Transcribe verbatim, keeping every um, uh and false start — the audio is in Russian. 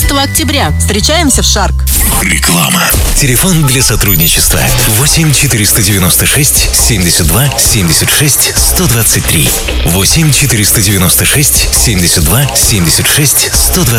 пятнадцатого октября. Встречаемся в Шарк. Реклама. Телефон для сотрудничества восемь четыреста девяносто шесть семьдесят два семьдесят шесть сто двадцать три. восемь четыреста девяносто шесть семьдесят два семьдесят шесть сто двадцать три.